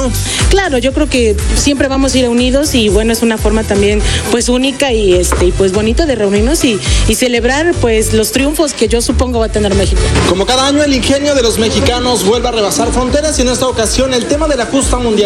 Claro, yo creo que siempre vamos a ir unidos y bueno, es una forma también pues única y pues bonita de reunirnos y celebrar pues los triunfos que yo supongo va a tener México. Como cada año, el ingenio de los mexicanos vuelve a rebasar fronteras y en esta ocasión el tema de la justa mundial